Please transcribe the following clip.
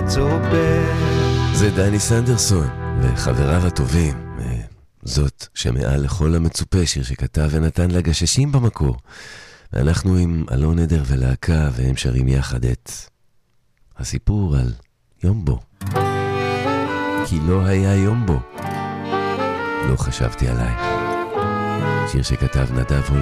מצופה. זה דני סנדרסון וחבריו הטובים. זאת שמעל לכל המצופה, שיר שכתב ונתן לגששים במקור. ואנחנו עם אלון עדר ולהקה, והם שרים יחד את הסיפור על יומבו. כי לא היה יומבו, לא חשבתי עליי. שיר שכתב נדב הולנד.